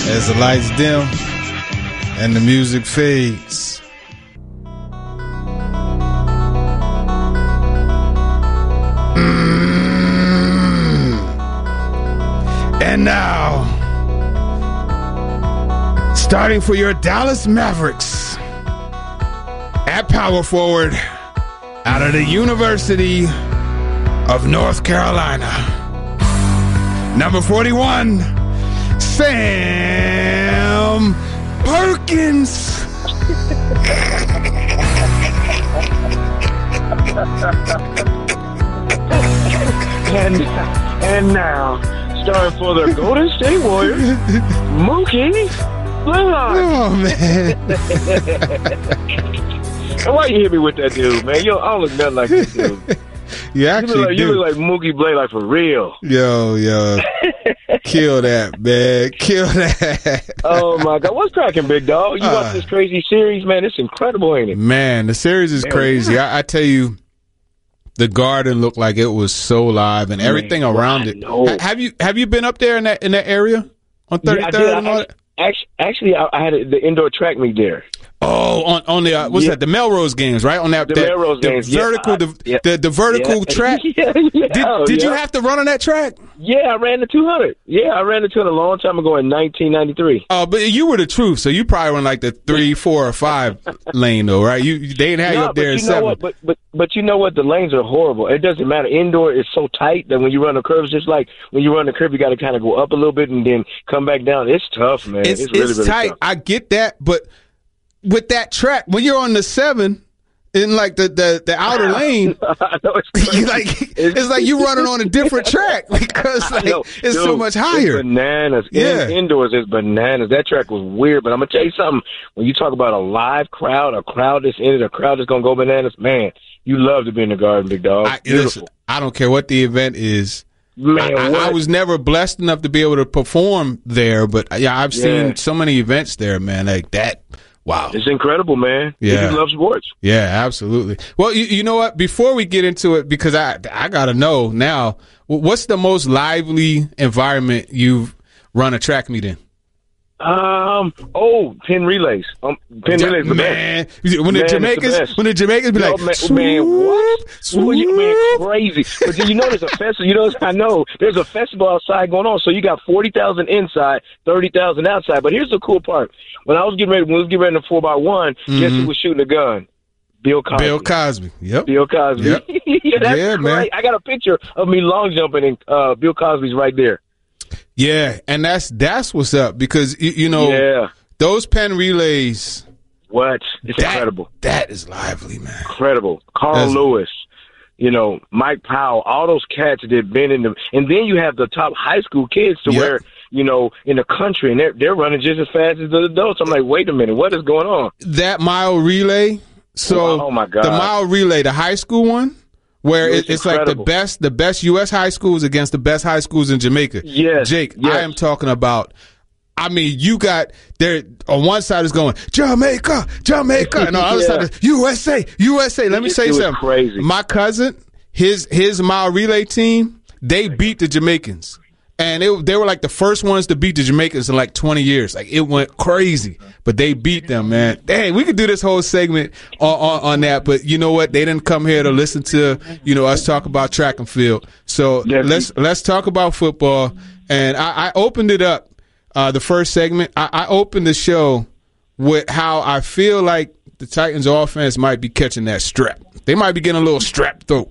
As the lights dim and the music fades. And now, starting for your Dallas Mavericks at power forward out of the University of North Carolina, number 41, Sam Perkins. And now, starting for the Golden State Warriors, Mookie Blaylock. Oh, man. And why you hit me with that dude, man? Yo, I don't look nothing like this dude. You actually you look like Mookie Blaylock for real. Yo. Kill that, man. Kill that. Oh, my God. What's cracking, big dog? You watch this crazy series, man? It's incredible, ain't it? Man, the series is crazy. I tell you, the Garden looked like it was so live and everything around it. Have you been up there in that area on 33rd and all that? Actually, I had the indoor track meet there. Oh, on the what's that? The Melrose games, right? On that Melrose games, vertical, the vertical track. Did you have to run on that track? Yeah, I ran the 200. Yeah, I ran the 200 a long time ago in 1993. Oh, but you were the truth, so you probably went like the 3, 4, or 5 lane though, right? They didn't have you up there in 7. But you know what? The lanes are horrible. It doesn't matter. Indoor is so tight that when you run the curves, just like when you run the curve, you got to kind of go up a little bit and then come back down. It's tough, man. It's really tight. Tough. I get that, but with that track, when you're on the 7 in like the outer lane, I know it's like you running on a different track because it's so much higher. It's bananas. Indoors is bananas. That track was weird, but I'm gonna tell you something. When you talk about a live crowd, a crowd that's in it, a crowd that's gonna go bananas, man, you love to be in the Garden, big dog. Listen, I don't care what the event is. Man, I was never blessed enough to be able to perform there, but I've seen so many events there, man, like that. Wow. It's incredible, man. Yeah. You love sports. Yeah, absolutely. Well, you know what? Before we get into it, because I got to know now, what's the most lively environment you've run a track meet in? Pin relays. Pin relays, man. When the Jamaicans be like, man, what? Man, crazy. But do you know there's a festival? I know there's a festival outside going on. So you got 40,000 inside, 30,000 outside. But here's the cool part: when we was getting ready to 4x1, guess who was shooting a gun? Bill Cosby. Yep. Bill Cosby. Yep. That's man. I got a picture of me long jumping, and Bill Cosby's right there. Yeah, and that's what's up because you know those pen relays. What? It's incredible. That is lively, man. Incredible. Carl Lewis, Mike Powell, all those cats that have been in the, and then you have the top high school kids to where in the country, and they're running just as fast as the adults. I'm like, wait a minute, what is going on? That mile relay. So oh my God, the mile relay, the high school one. Where it's like the best U.S. high schools against the best high schools in Jamaica. Yes, Jake, I am talking about. I mean, you got there on one side is going Jamaica, and on the other side is USA. Let me say something. Crazy. My cousin, his mile relay team, they beat the Jamaicans. And they were like the first ones to beat the Jamaicans in like 20 years. Like it went crazy, but they beat them, man. Dang, we could do this whole segment on that, but you know what? They didn't come here to listen to, us talk about track and field. So let's talk about football. And I opened it up, the first segment. I opened the show with how I feel like the Titans offense might be catching that strep. They might be getting a little strep throat.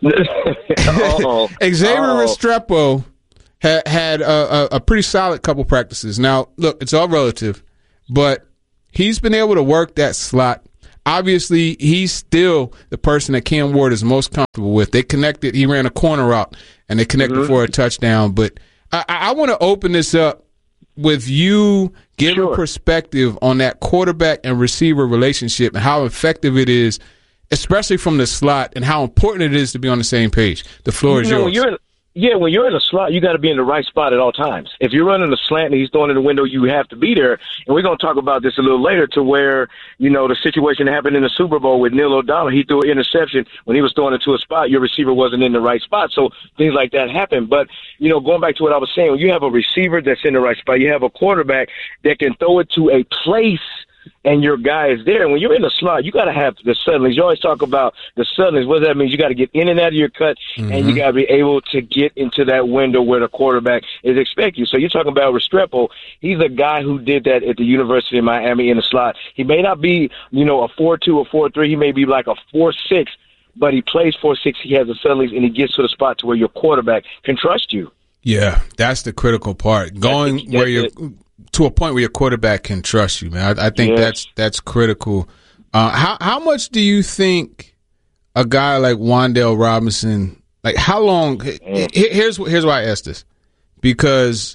Xavier Restrepo had a pretty solid couple practices. Now, look, it's all relative, but he's been able to work that slot. Obviously, he's still the person that Cam Ward is most comfortable with. They connected. He ran a corner route, and they connected for a touchdown. But I want to open this up with you giving perspective on that quarterback and receiver relationship and how effective it is, especially from the slot, and how important it is to be on the same page. The floor is yours. Yeah, when you're in a slot, you got to be in the right spot at all times. If you're running a slant and he's throwing in the window, you have to be there. And we're going to talk about this a little later to where, the situation that happened in the Super Bowl with Neil O'Donnell. He threw an interception when he was throwing into a spot. Your receiver wasn't in the right spot. So things like that happen. But, going back to what I was saying, when you have a receiver that's in the right spot, you have a quarterback that can throw it to a place and your guy is there. And when you're in the slot, you got to have the suddenlies. You always talk about the suddenlies. What that means, you got to get in and out of your cut, and you got to be able to get into that window where the quarterback is expecting you. So you're talking about Restrepo. He's a guy who did that at the University of Miami in the slot. He may not be, a 4-2 or 4-3. He may be like a 4-6, but he plays 4-6. He has the suddenlies, and he gets to the spot to where your quarterback can trust you. Yeah, that's the critical part. Going where you're to a point where your quarterback can trust you, man. I think that's critical. How much do you think a guy like Wan'Dale Robinson, like how long? Here's why I ask this, because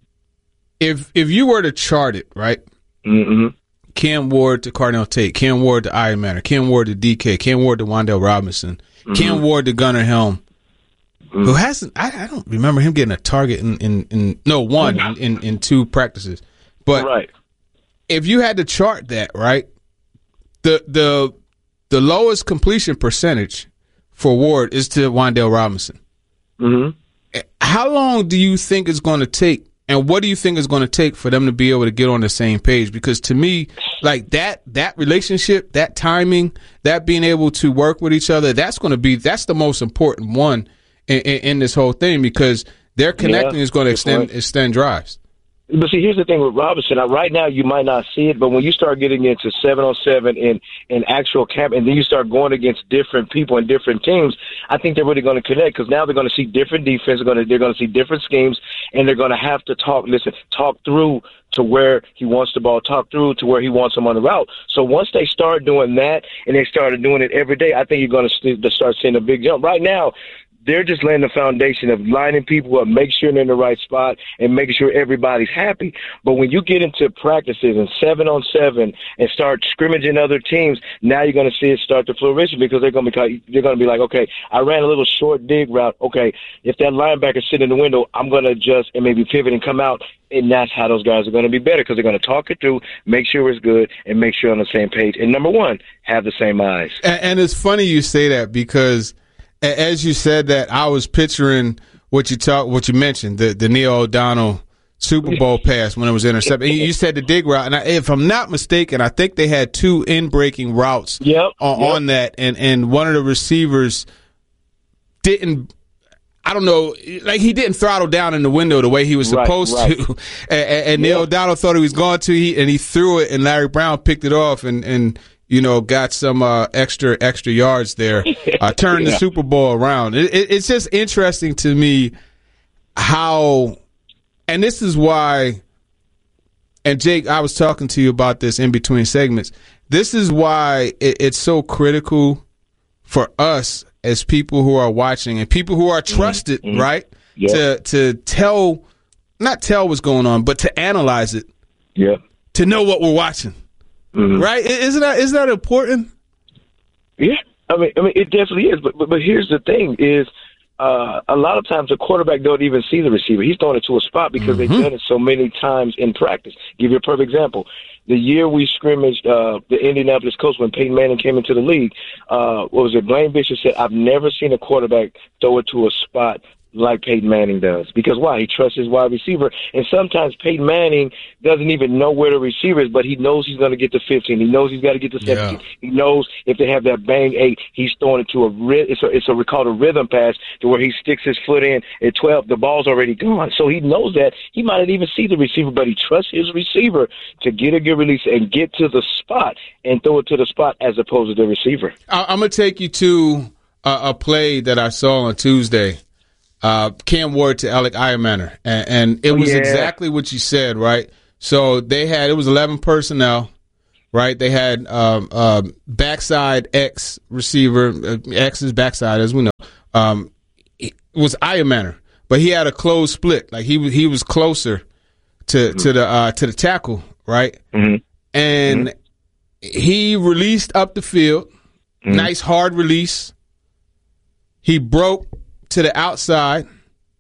if you were to chart it, right? Mm-hmm. Cam Ward to Cardinal Tate, Cam Ward to Iron Manor, Cam Ward to DK, Cam Ward to Wan'Dale Robinson, Cam Ward to Gunnar Helm. Who hasn't? I don't remember him getting a target in 2 practices. But if you had to chart that, right, the lowest completion percentage for Ward is to Wan'Dale Robinson. Mm-hmm. How long do you think it's going to take, and what do you think it's going to take for them to be able to get on the same page? Because to me, like that relationship, that timing, that being able to work with each other, that's the most important one in this whole thing, because their connecting is going to extend drives. But see, here's the thing with Robinson. Right now, you might not see it, but when you start getting into 7-on-7 in actual camp, and then you start going against different people and different teams, I think they're really going to connect, because now they're going to see different defense. They're going to see different schemes, and they're going to have to talk through to where he wants the ball, talk through to where he wants them on the route. So once they start doing that, and they started doing it every day, I think you're going to start seeing a big jump. Right now, they're just laying the foundation of lining people up, make sure they're in the right spot, and making sure everybody's happy. But when you get into practices and 7-on-7 and start scrimmaging other teams, now you're going to see it start to flourish, because they're going to be like, okay, I ran a little short dig route. Okay, if that linebacker's sitting in the window, I'm going to adjust and maybe pivot and come out. And that's how those guys are going to be better, because they're going to talk it through, make sure it's good, and make sure on the same page. And number one, have the same eyes. And it's funny you say that, because as you said that, I was picturing what you mentioned, the Neil O'Donnell Super Bowl pass when it was intercepted. You said the dig route, and if I'm not mistaken, I think they had 2 in-breaking routes on that, and one of the receivers didn't. I don't know, like he didn't throttle down in the window the way he was supposed to, and Neil O'Donnell thought he was going to, and he threw it, and Larry Brown picked it off, and got some extra yards there, turned the Super Bowl around. It's just interesting to me how, and this is why, and Jake, I was talking to you about this in between segments. This is why it's so critical for us as people who are watching and people who are trusted, right? Yep. To not tell what's going on, but to analyze it. Yeah. To know what we're watching. Mm-hmm. Right? Isn't that important? Yeah, I mean, it definitely is. But here's the thing: is a lot of times the quarterback don't even see the receiver. He's throwing it to a spot because they've done it so many times in practice. Give you a perfect example: the year we scrimmaged the Indianapolis Colts when Peyton Manning came into the league. What was it? Blaine Bishop said, "I've never seen a quarterback throw it to a spot like Peyton Manning does." Because why? He trusts his wide receiver. And sometimes Peyton Manning doesn't even know where the receiver is, but he knows he's going to get to 15. He knows he's got to get to 17. Yeah. He knows if they have that bang 8, he's throwing it to it's called a rhythm pass, to where he sticks his foot in at 12. The ball's already gone. So he knows that. He might not even see the receiver, but he trusts his receiver to get a good release and get to the spot and throw it to the spot as opposed to the receiver. I'm going to take you to a play that I saw on Tuesday. Cam Ward to Alec Ironmanner, and it was exactly what you said, right? So it was 11 personnel, right? They had backside X receiver, X's backside, as we know. It was Ironmanner, but he had a closed split, like he was closer to the tackle, right? Mm-hmm. And he released up the field, nice hard release. He broke to the outside,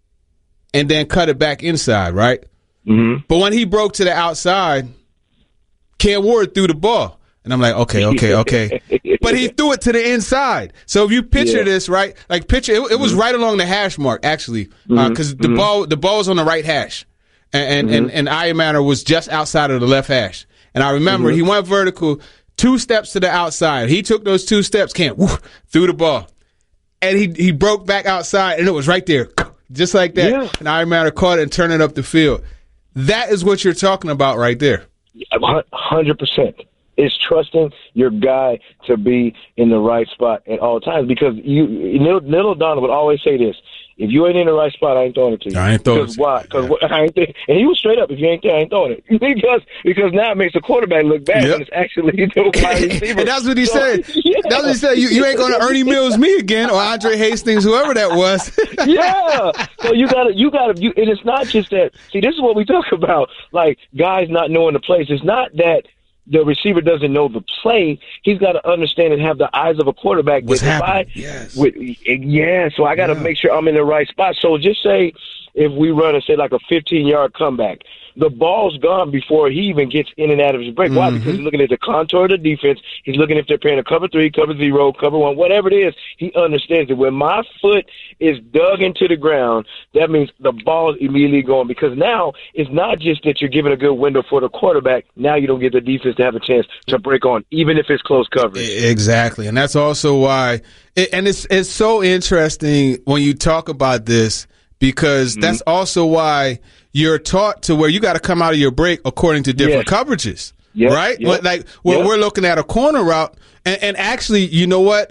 and then cut it back inside, right? Mm-hmm. But when he broke to the outside, Cam Ward threw the ball. And I'm like, okay. But he threw it to the inside. So if you picture this, right, like picture, it was right along the hash mark, actually, because the ball was on the right hash. And Ayamana was just outside of the left hash. And I remember he went vertical 2 steps to the outside. He took those 2 steps, threw the ball. And he broke back outside, and it was right there, just like that. Yeah. And Ayamana caught it and turned it up the field. That is what you're talking about right there. 100%. It's trusting your guy to be in the right spot at all times. Because Little Don would always say this: if you ain't in the right spot, I ain't throwing it to you. I ain't throwing it. Because why? Because I ain't there. And he was straight up: if you ain't there, I ain't throwing it. because now it makes the quarterback look bad when it's actually the wide receiver. And that's what he said. Yeah. That's what he said. You ain't going to Ernie Mills me again, or Andre Hastings, whoever that was. Yeah. So you gotta, and it's not just that. See, this is what we talk about, like guys not knowing the plays. It's not that the receiver doesn't know the play. He's got to understand and have the eyes of a quarterback. What's happening? So I got to make sure I'm in the right spot. So just say if we run, say, like a 15-yard comeback, the ball's gone before he even gets in and out of his break. Why? Because he's looking at the contour of the defense. He's looking if they're playing a cover 3, cover 0, cover 1, whatever it is. He understands that when my foot is dug into the ground, that means the ball is immediately going. Because now it's not just that you're giving a good window for the quarterback. Now you don't get the defense to have a chance to break on, even if it's close coverage. Exactly. And that's also why it's so interesting when you talk about this, because that's also why you're taught to where you got to come out of your break according to different coverages, right? Like we're looking at a corner route, and actually, you know what?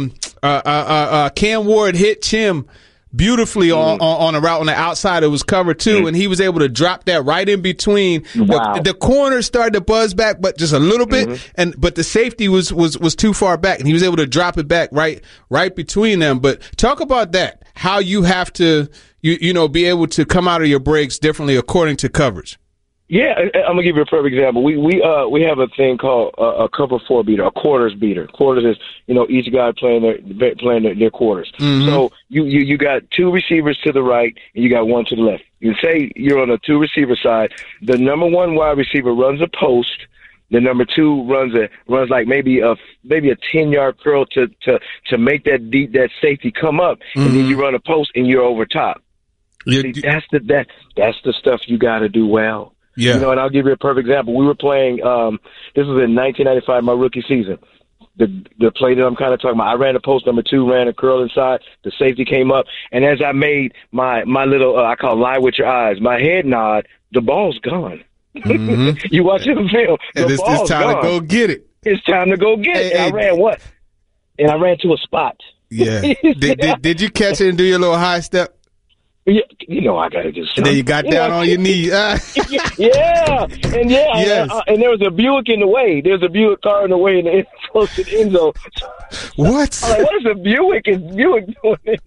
Cam Ward hit Chim beautifully on a route on the outside. It was covered too, and he was able to drop that right in between. Wow. The corner started to buzz back, but just a little bit, but the safety was too far back, and he was able to drop it back right between them. But talk about that, how you have to be able to come out of your breaks differently according to coverage. Yeah, I'm gonna give you a perfect example. We have a thing called a cover 4 beater, a quarters beater. Quarters is each guy playing their quarters. So you got 2 receivers to the right and you got 1 to the left. You say you're on a 2 receiver side. The number 1 wide receiver runs a post. The number 2 runs like maybe a 10-yard curl to make that safety come up, and then you run a post and you're over top. See, that's the stuff you got to do well. Yeah. And I'll give you a perfect example. We were playing, this was in 1995, my rookie season. The play that I'm kind of talking about, I ran a post, number 2 ran a curl inside, the safety came up, and as I made my little, I call lie with your eyes, my head nod, the ball's gone. You watch the film, the ball's it's time gone. to go get it. It's time to go get it. And I ran what? And I ran to a spot. Yeah. Did you catch it and do your little high step? Yeah, I gotta do something. And then you got down on your knees. Yeah, and and there was a Buick in the way. There's a Buick car in the way, and it's close to the end zone. What? I'm like, what is a Buick? Is Buick doing?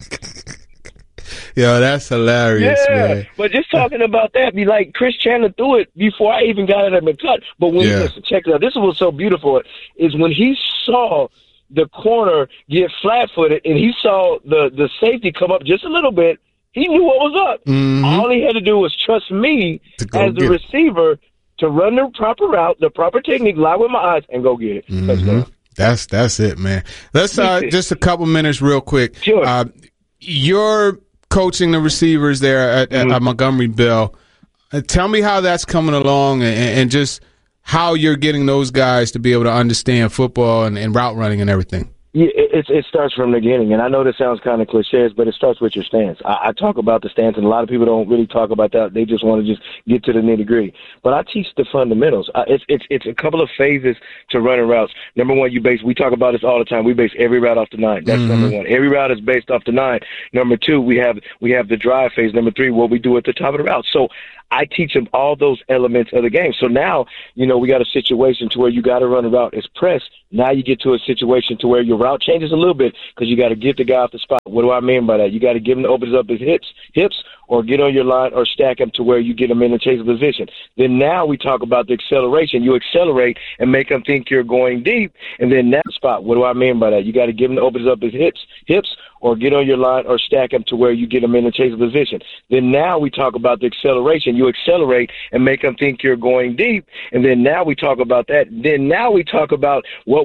Yo, that's hilarious, man. But just talking about that, be like Chris Chandler threw it before I even got it at McCut. But when listen, check it out. This is what's so beautiful is when he saw the corner get flat-footed and he saw the safety come up just a little bit. He knew what was up. All he had to do was trust me as the receiver to run the proper route, the proper technique, lie with my eyes, and go get it. That's it, man. Let's just a couple minutes real quick. Sure. You're coaching the receivers there at Montgomery Bell. Tell me how that's coming along and just how you're getting those guys to be able to understand football and route running and everything. Yeah, it starts from the beginning, and I know this sounds kind of cliché, but it starts with your stance. I talk about the stance, and a lot of people don't really talk about that. They just want to just get to the nitty-gritty. But I teach the fundamentals. It's a couple of phases to running routes. Number 1, we talk about this all the time. We base every route off the 9. That's number 1. Every route is based off the 9. Number 2, we have the drive phase. Number 3, what we do at the top of the route. So I teach them all those elements of the game. So now, we got a situation to where you got to run a route as press. Now you get to a situation to where your route changes a little bit because you got to get the guy off the spot. What do I mean by that? You got to give him to open up his hips, or get on your line or stack them to where you get them in a chase position. Then now we talk about the acceleration. You accelerate and make them think you're going deep, and then that spot, what do I mean by that? You got to give them opens up his hips, or get on your line or stack them to where you get them in a chase position. Then now we talk about the acceleration. You accelerate and make them think you're going deep, and then now we talk about that. Then now we talk about what